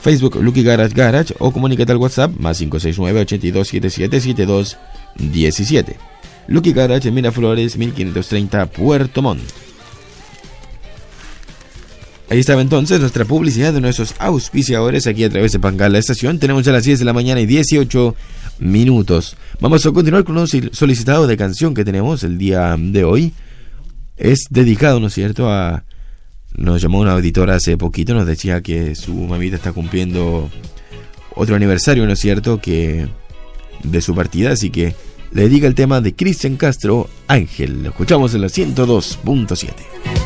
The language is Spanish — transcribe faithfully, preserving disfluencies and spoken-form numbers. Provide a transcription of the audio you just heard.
Facebook Lucky Garage Garage o comunícate al WhatsApp más cinco seis nueve, ocho dos siete siete, siete dos uno siete. Lucky Garage en Miraflores, mil quinientos treinta, Puerto Montt. Ahí estaba entonces nuestra publicidad de nuestros auspiciadores aquí a través de Pangal La Estación. Tenemos ya las diez de la mañana y dieciocho minutos. Vamos a continuar con un solicitado de canción que tenemos el día de hoy. Es dedicado, ¿no es cierto?, a... Nos llamó una auditora hace poquito, nos decía que su mamita está cumpliendo otro aniversario, ¿no es cierto?, que de su partida, así que le dedica el tema de Cristian Castro, Ángel. Lo escuchamos en la ciento dos punto siete.